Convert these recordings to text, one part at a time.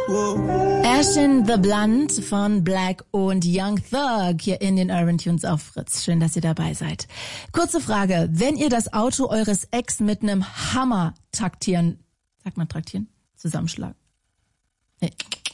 Ash in the Blunt von Black und Young Thug hier in den Urban Tunes auf Fritz. Schön, dass ihr dabei seid. Kurze Frage, wenn ihr das Auto eures Ex mit einem Hammer traktieren, sagt man traktieren? Zusammenschlagen. Nee.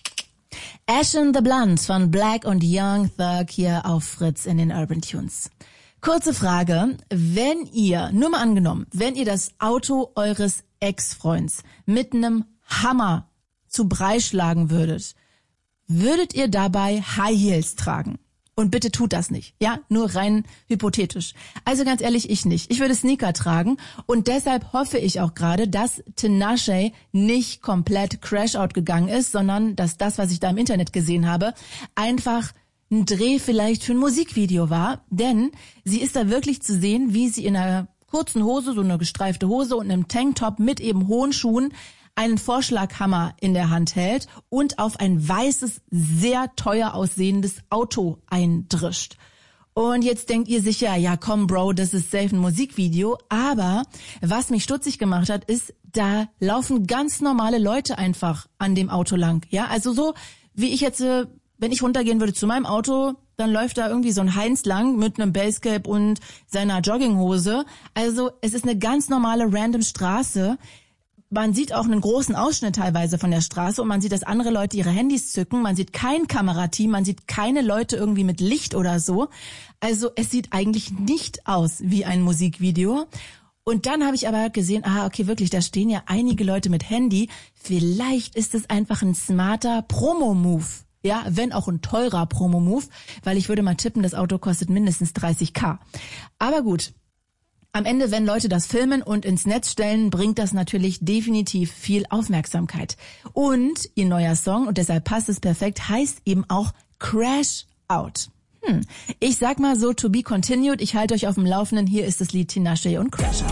Ash in the Blunt von Black und Young Thug hier auf Fritz in den Urban Tunes. Kurze Frage, wenn ihr, nur mal angenommen, wenn ihr das Auto eures Ex-Freunds mit einem Hammer zu Brei schlagen würdet ihr dabei High Heels tragen? Und bitte tut das nicht, ja? Nur rein hypothetisch. Also ganz ehrlich, ich nicht. Ich würde Sneaker tragen und deshalb hoffe ich auch gerade, dass Tinashe nicht komplett Crash-Out gegangen ist, sondern dass das, was ich da im Internet gesehen habe, einfach ein Dreh vielleicht für ein Musikvideo war. Denn sie ist da wirklich zu sehen, wie sie in einer kurzen Hose, so eine gestreifte Hose und einem Tanktop mit eben hohen Schuhen einen Vorschlaghammer in der Hand hält und auf ein weißes, sehr teuer aussehendes Auto eindrischt. Und jetzt denkt ihr sicher, ja komm Bro, das ist safe ein Musikvideo. Aber was mich stutzig gemacht hat, ist, da laufen ganz normale Leute einfach an dem Auto lang. Ja, also so wie ich jetzt, wenn ich runtergehen würde zu meinem Auto, dann läuft da irgendwie so ein Heinz lang mit einem Basecap und seiner Jogginghose. Also es ist eine ganz normale random Straße. Man sieht auch einen großen Ausschnitt teilweise von der Straße und man sieht, dass andere Leute ihre Handys zücken. Man sieht kein Kamerateam, man sieht keine Leute irgendwie mit Licht oder so. Also es sieht eigentlich nicht aus wie ein Musikvideo. Und dann habe ich aber gesehen, okay, wirklich, da stehen ja einige Leute mit Handy. Vielleicht ist es einfach ein smarter Promo-Move. Ja, wenn auch ein teurer Promo-Move, weil ich würde mal tippen, das Auto kostet mindestens 30.000. Aber gut. Am Ende, wenn Leute das filmen und ins Netz stellen, bringt das natürlich definitiv viel Aufmerksamkeit. Und ihr neuer Song, und deshalb passt es perfekt, heißt eben auch Crash Out. Ich sag mal so, to be continued. Ich halte euch auf dem Laufenden. Hier ist das Lied Tinashe und Crash Out.